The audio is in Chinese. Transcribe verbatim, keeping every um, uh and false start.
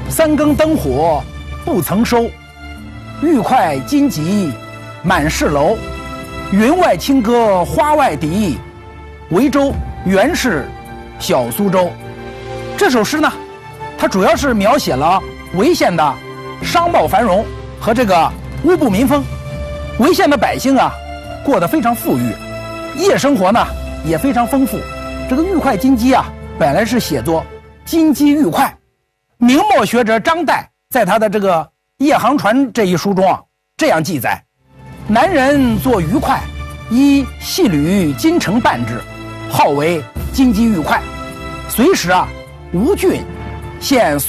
三更灯火不曾收，玉块金棘满是楼。云外清歌花外笛，维州原是小苏州。这首诗呢，它主要是描写了潍县的商贸繁荣和这个乌布民风。潍县的百姓啊，过得非常富裕，夜生活呢也非常丰富。这个玉块金鸡啊，本来是写作金鸡玉块。明末学者张岱在他的这个《夜航船》这一书中啊，这样记载：男人做鱼块，依细缕金成半之，号为金鸡玉块。随时啊，吴郡现